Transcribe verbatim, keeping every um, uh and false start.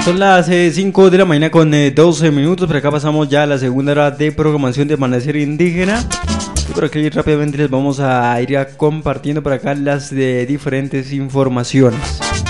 Son las eh, cinco de la mañana con eh, doce minutos. Por acá pasamos ya a la segunda hora de programación de Amanecer Indígena. Y por aquí rápidamente les vamos a ir a compartiendo por acá las de diferentes informaciones.